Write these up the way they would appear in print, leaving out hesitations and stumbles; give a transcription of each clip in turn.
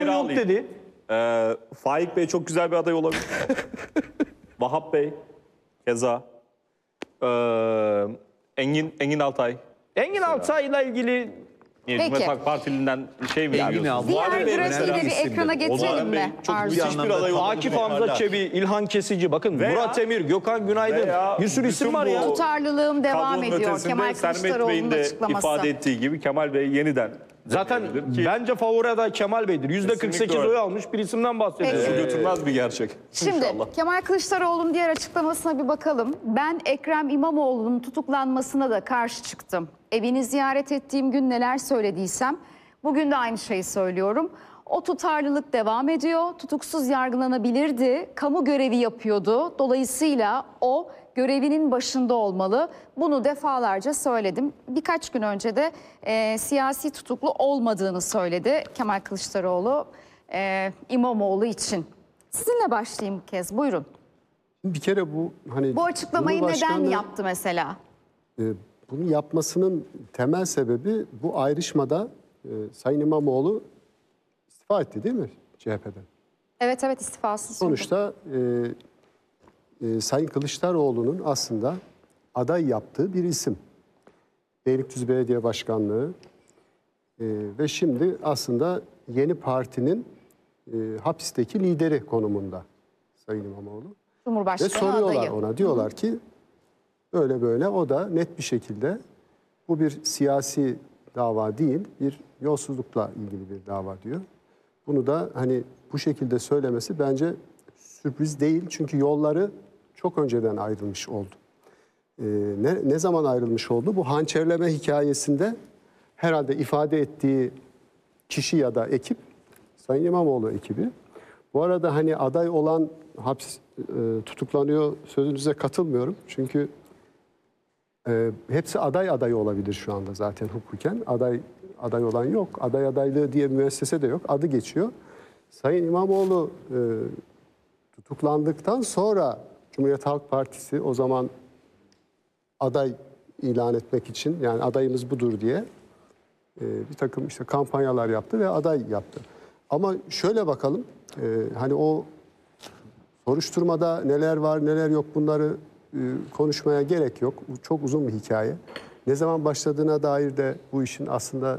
Yok dedi. Faik Bey çok güzel bir aday olabilir. Vahap Bey, keza. Engin Altay. Engin Altay'la ilgili Niye, Peki. Cumhuriyet Halk Partili'nden şey mi Engin diyorsunuz? Altay. Diğer Bey grafiği de bir isimdir. ekrana getirelim Bey mi? çok Arzu? müthiş bir aday olabilir. Akif Hamza Çebi, İlhan Kesici, bakın Veya- Murat Emir, Gökhan Günaydın, Veya bir sürü isim bütün var bu- ya. Tutarlılığım devam Kablonun ediyor. ötesinde Kemal Sermet Bey'in Kılıçdaroğlu'nun de açıklaması. ifade ettiği gibi Kemal Bey yeniden Zaten ki bence favori aday Kemal Bey'dir. %48 öyle. oy almış bir isimden bahsediyoruz. Peki. götürmez bir gerçek. Şimdi İnşallah. Kemal Kılıçdaroğlu'nun diğer açıklamasına bir bakalım. Ben Ekrem İmamoğlu'nun tutuklanmasına da karşı çıktım. Evini ziyaret ettiğim gün neler söylediysem bugün de aynı şeyi söylüyorum. O tutarlılık devam ediyor. Tutuksuz yargılanabilirdi. Kamu görevi yapıyordu. Dolayısıyla o görevinin başında olmalı. Bunu defalarca söyledim. Birkaç gün önce de siyasi tutuklu olmadığını söyledi Kemal Kılıçdaroğlu İmamoğlu için. Sizinle başlayayım bir kez. Buyurun. Bir kere bu hani Bu açıklamayı neden Cumhurbaşkanı, yaptı mesela? bunu yapmasının temel sebebi bu ayrışmada Sayın İmamoğlu istifa etti değil mi CHP'den? Evet istifası sundu. Sonuçta Sayın Kılıçdaroğlu'nun aslında aday yaptığı bir isim. Beylikdüzü Belediye Başkanlığı ve şimdi aslında yeni partinin hapisteki lideri konumunda Sayın İmamoğlu. Ve Cumhurbaşkanı soruyorlar adayı. ona, diyorlar ki böyle böyle, o da net bir şekilde bu bir siyasi dava değil, bir yolsuzlukla ilgili bir dava diyor. Bunu da hani bu şekilde söylemesi bence sürpriz değil, çünkü yolları çok önceden ayrılmış oldu. Ne zaman ayrılmış oldu? Bu hançerleme hikayesinde herhalde ifade ettiği kişi ya da ekip Sayın İmamoğlu ekibi. Bu arada hani aday olan tutuklanıyor sözünüze katılmıyorum. Çünkü hepsi aday olabilir şu anda zaten hukuken. Aday olan yok. Aday adaylığı diye bir müessese de yok. Adı geçiyor. Sayın İmamoğlu tutuklandıktan sonra Cumhuriyet Halk Partisi o zaman aday ilan etmek için, yani adayımız budur diye bir takım işte kampanyalar yaptı ve aday yaptı. Ama şöyle bakalım, hani o soruşturmada neler var neler yok bunları konuşmaya gerek yok. Çok uzun bir hikaye. Ne zaman başladığına dair de bu işin aslında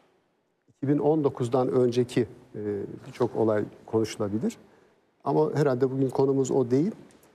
2019'dan önceki birçok olay konuşulabilir. Ama herhalde bugün konumuz o değil.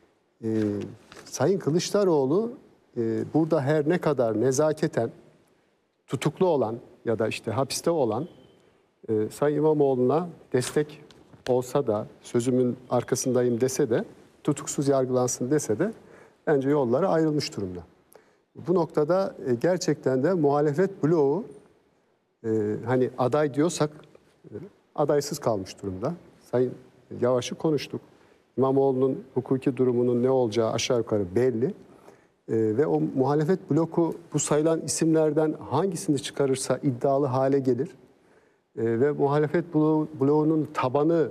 Sayın Kılıçdaroğlu burada her ne kadar nezaketen tutuklu olan ya da işte hapiste olan Sayın İmamoğlu'na destek olsa da, sözümün arkasındayım dese de, tutuksuz yargılansın dese de bence yolları ayrılmış durumda. Bu noktada gerçekten de muhalefet bloğu hani aday diyorsak adaysız kalmış durumda. Sayın Yavaş'ı konuştuk. İmamoğlu'nun hukuki durumunun ne olacağı aşağı yukarı belli. Ve o muhalefet bloku bu sayılan isimlerden hangisini çıkarırsa iddialı hale gelir. Ve muhalefet bloğunun tabanı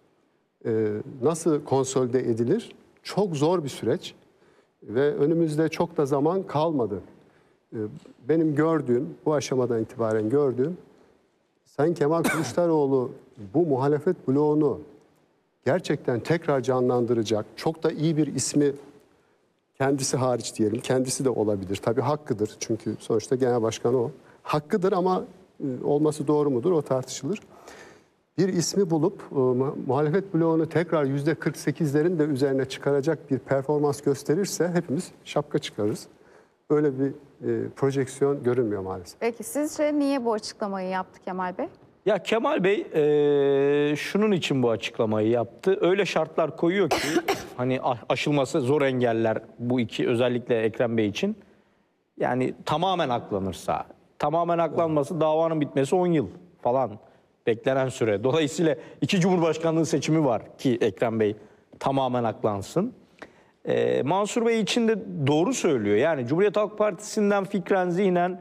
nasıl konsolide edilir? Çok zor bir süreç ve önümüzde çok da zaman kalmadı. Benim gördüğüm, bu aşamadan itibaren gördüğüm, Sayın Kemal Kılıçdaroğlu bu muhalefet bloğunu gerçekten tekrar canlandıracak, çok da iyi bir ismi, kendisi hariç diyelim, kendisi de olabilir. Tabii hakkıdır, çünkü sonuçta genel başkan o. Hakkıdır ama olması doğru mudur o tartışılır. Bir ismi bulup muhalefet bloğunu tekrar %48'lerin de üzerine çıkaracak bir performans gösterirse hepimiz şapka çıkarırız. Öyle bir projeksiyon görünmüyor maalesef. Peki sizce niye bu açıklamayı yaptı Kemal Bey? Ya Kemal Bey şunun için bu açıklamayı yaptı. Öyle şartlar koyuyor ki hani aşılması zor engeller bu iki, özellikle Ekrem Bey için. Yani tamamen aklanırsa, tamamen aklanması, davanın bitmesi 10 yıl falan beklenen süre. Dolayısıyla 2 Cumhurbaşkanlığı seçimi var ki Ekrem Bey tamamen aklansın. Mansur Bey için de doğru söylüyor. Yani Cumhuriyet Halk Partisi'nden fikren, zihnen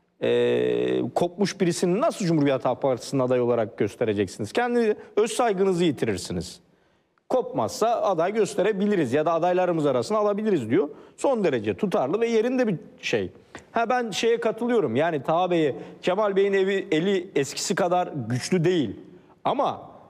kopmuş birisini nasıl Cumhuriyet Halk Partisi'nin aday olarak göstereceksiniz? Kendi öz saygınızı yitirirsiniz. Kopmazsa aday gösterebiliriz ya da adaylarımız arasına alabiliriz diyor. Son derece tutarlı ve yerinde bir şey. Ben şeye katılıyorum. Yani Taha Bey'e, Kemal Bey'in eli eskisi kadar güçlü değil. Ama